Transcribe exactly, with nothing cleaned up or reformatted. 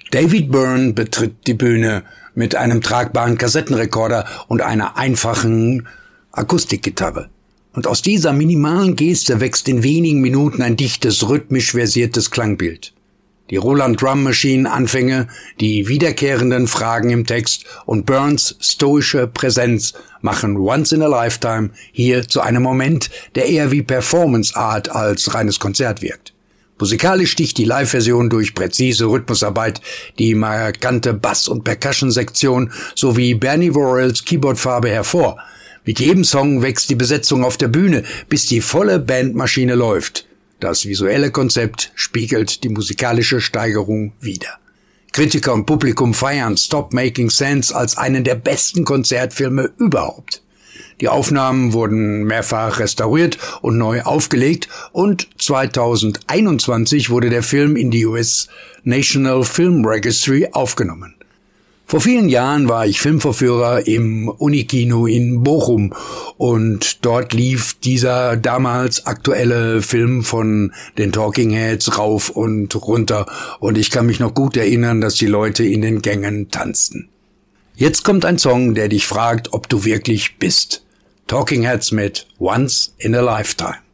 David Byrne betritt die Bühne mit einem tragbaren Kassettenrekorder und einer einfachen Akustikgitarre. Und aus dieser minimalen Geste wächst in wenigen Minuten ein dichtes, rhythmisch versiertes Klangbild. Die Roland Drum Machine Anfänge, die wiederkehrenden Fragen im Text und Byrnes stoische Präsenz machen Once in a Lifetime hier zu einem Moment, der eher wie Performance Art als reines Konzert wirkt. Musikalisch sticht die Live-Version durch präzise Rhythmusarbeit, die markante Bass- und Percussion-Sektion sowie Bernie Worrells Keyboardfarbe hervor. Mit jedem Song wächst die Besetzung auf der Bühne, bis die volle Bandmaschine läuft. Das visuelle Konzept spiegelt die musikalische Steigerung wider. Kritiker und Publikum feiern Stop Making Sense als einen der besten Konzertfilme überhaupt. Die Aufnahmen wurden mehrfach restauriert und neu aufgelegt und zweitausendeinundzwanzig wurde der Film in die U S National Film Registry aufgenommen. Vor vielen Jahren war ich Filmvorführer im Unikino in Bochum und dort lief dieser damals aktuelle Film von den Talking Heads rauf und runter und ich kann mich noch gut erinnern, dass die Leute in den Gängen tanzten. Jetzt kommt ein Song, der dich fragt, ob du wirklich bist. Talking Heads mit Once in a Lifetime.